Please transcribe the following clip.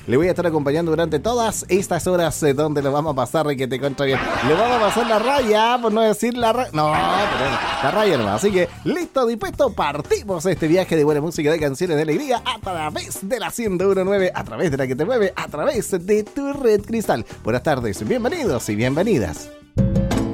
le voy a estar acompañando durante todas estas horas donde lo vamos a pasar y que te contra bien. Le vamos a pasar la raya, por no decir la raya. No, pero la raya nomás. Así que listo, dispuesto, partimos este viaje de buena música, de canciones de alegría a través de la 101.9, a través de la que te mueve, a través de tu red cristal. Buenas tardes, bienvenidos y bienvenidas.